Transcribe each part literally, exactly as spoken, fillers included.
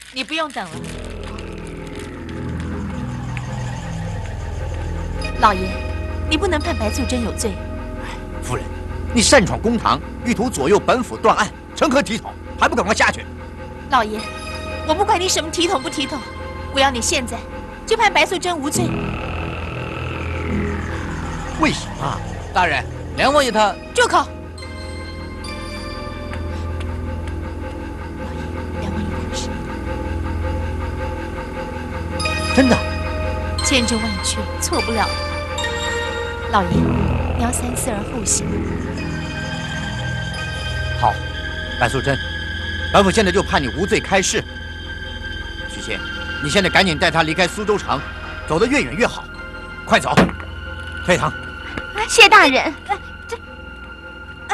你不用等了。老爷，你不能判白素贞有罪。 夫人，你擅闯公堂，意图左右本府断案，成何体统？还不赶快下去！ 老爷，我不管你什么体统不体统，我要你现在就判白素贞无罪。 为什么？ 大人，梁王爷他…… 住口！梁王爷他是真的？ 千真万确，错不了。老爷，你要三思而后行。 好，白素贞，本府现在就判你无罪开释。许仙，你现在赶紧带他离开苏州城，走得越远越好。快走，退堂。 谢大人。 哎，这，哎，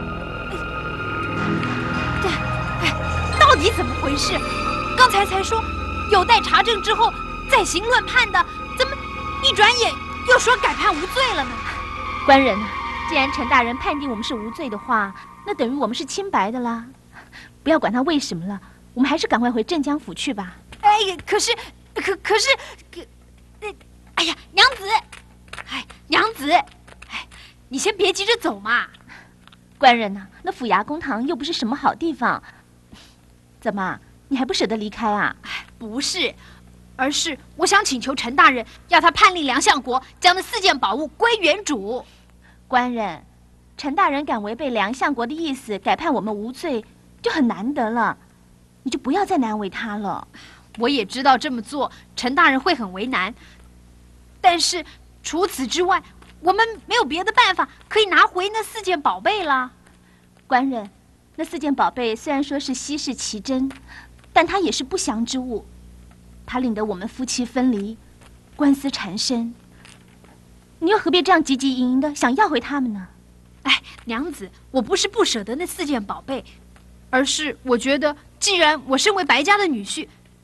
这，哎，到底怎么回事？刚才才说有待查证之后再行论判的，怎么一转眼又说改判无罪了呢？ 官人啊，既然陈大人判定我们是无罪的话，那等于我们是清白的啦。不要管他为什么了，我们还是赶快回镇江府去吧。 哎呀，可是，可可是，可，哎呀，娘子，哎，娘子，哎，你先别急着走嘛。 官人呐、啊，那府衙公堂又不是什么好地方，怎么你还不舍得离开啊？ 哎，不是。而是我想请求陈大人，要他判令梁相国将那四件宝物归原主。 官人，陈大人敢违背梁相国的意思，改判我们无罪，就很难得了。你就不要再难为他了。 我也知道这么做，陈大人会很为难。但是除此之外，我们没有别的办法可以拿回那四件宝贝了。 官人，那四件宝贝虽然说是稀世奇珍，但它也是不祥之物。他令得我们夫妻分离，官司缠身，你又何必这样汲汲营营的想要回他们呢？ 哎，娘子，我不是不舍得那四件宝贝，而是我觉得，既然我身为白家的女婿，